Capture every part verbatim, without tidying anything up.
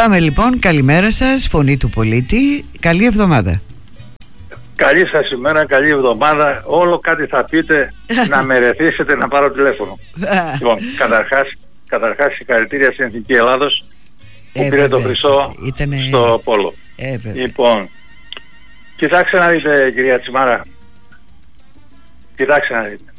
Πάμε λοιπόν, καλημέρα σας, φωνή του πολίτη, καλή εβδομάδα. Καλή σας ημέρα, καλή εβδομάδα. Όλο κάτι θα πείτε, να με ρεθίσετε να πάρω τηλέφωνο. Λοιπόν, καταρχάς, καταρχάς συγχαρητήρια στην Εθνική Ελλάδος που ε, πήρε το χρυσό ήτανε... στο πόλο. Ε, λοιπόν, κοιτάξτε να δείτε, κυρία Τσιμάρα. Κοιτάξτε να δείτε.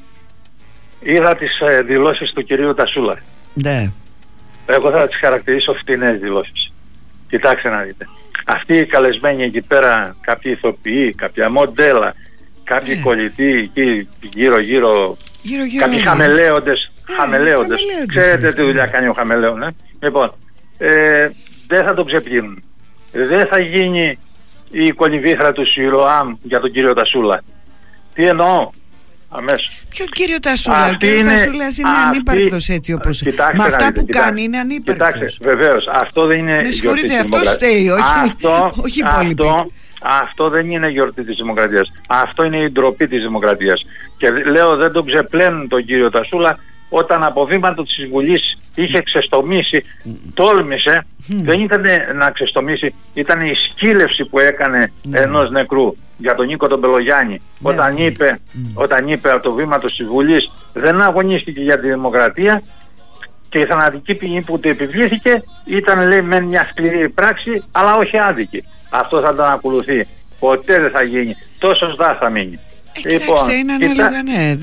Είδα τις ε, δηλώσεις του κυρίου Τασούλα. Ναι. Εγώ θα τις χαρακτηρίσω φτηνές δηλώσεις. Κοιτάξτε να δείτε. Αυτοί οι καλεσμένοι εκεί πέρα, κάποιοι ηθοποιοί, κάποια μοντέλα, κάποιοι yeah. κολλητοί εκεί γύρω γύρω, κάποιοι χαμελέοντες, yeah, χαμελέοντες. Ξέρετε τι δουλειά κάνει ο χαμελέον, ε? Λοιπόν, ε, δεν θα τον ξεπλύνουν. Δεν θα γίνει η κολυβήθρα του Σιροάμ για τον κύριο Τασούλα. Τι εννοώ? Αμέσως. Ποιο κύριο Τασούλα? Ο κύριος Τασούλας είναι ανύπαρκτος έτσι όπως... Κοιτάξτε, με αυτά δείτε, που κοιτάξτε, κάνει είναι ανύπαρκτος. Κοιτάξτε, βεβαίως, αυτό δεν είναι... Με συγχωρείτε, αυτό στέει, όχι, αυτό, όχι αυτό, αυτό δεν είναι γιορτή της Δημοκρατίας. Αυτό είναι η ντροπή της Δημοκρατίας. Και λέω δεν τον ξεπλένουν τον κύριο Τασούλα όταν από βήματο της Βουλής είχε ξεστομίσει, mm. τόλμησε, mm. δεν ήταν να ξεστομίσει, ήταν η σκύλευση που έκανε mm. ενός νεκρού για τον Νίκο τον Πελογιάννη. Yeah. Όταν, είπε, mm. όταν είπε από το βήμα της Βουλής δεν αγωνίστηκε για τη δημοκρατία και η θανατική ποινή που του επιβλήθηκε ήταν, λέει, με μια σκληρή πράξη αλλά όχι άδικη. Αυτό θα τον ακολουθεί. Ποτέ δεν θα γίνει. Τόσο δά θα μείνει. Ε, λοιπόν, κοιτάξτε, είναι ανάλογα, ναι.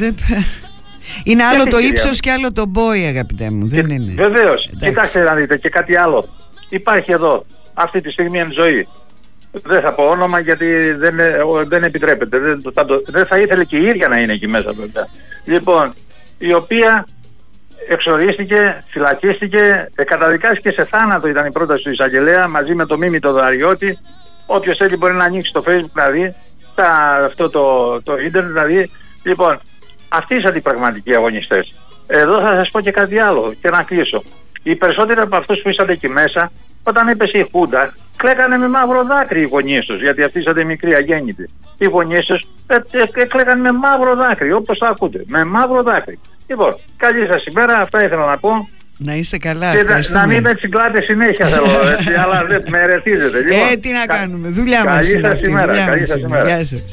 Είναι άλλο το ύψος και άλλο το μπόι, αγαπητέ μου. Δεν είναι. Βεβαίως. Κοιτάξτε να δείτε και κάτι άλλο. Υπάρχει εδώ αυτή τη στιγμή εν ζωή. Δεν θα πω όνομα γιατί δεν, δεν επιτρέπεται. Δεν θα, το, δεν θα ήθελε και η ίδια να είναι εκεί μέσα βέβαια. Λοιπόν, η οποία εξορίστηκε, φυλακίστηκε, καταδικάστηκε σε θάνατο, ήταν η πρόταση του εισαγγελέα μαζί με το Μίμη το Δαριώτη. Όποιος θέλει μπορεί να ανοίξει το Facebook να δει τα, αυτό το, το ίντερνετ να δει. Λοιπόν, αυτοί είσαν οι πραγματικοί αγωνιστές. Εδώ θα σας πω και κάτι άλλο και να κλείσω. Οι περισσότεροι από αυτούς που ήσαν εκεί μέσα, όταν έπεσε η Χούντα, κλαίγανε με μαύρο δάκρυ οι γονείς τους, γιατί αυτοί ήσαν μικροί αγέννητοι. Οι γονείς τους κλαίγανε με μαύρο δάκρυ, όπως τα ακούτε, με μαύρο δάκρυ. Λοιπόν, καλή σας ημέρα, αυτά ήθελα να πω. Να είστε καλά, και να, να μην με τσιγκλάτε συνέχεια θέλω, έτσι, αλλά δεν με ερεθίζετε. Λοιπόν, ε, τι να κάνουμε, δουλειά μας είναι αυτή. Καλή σας ημέρα.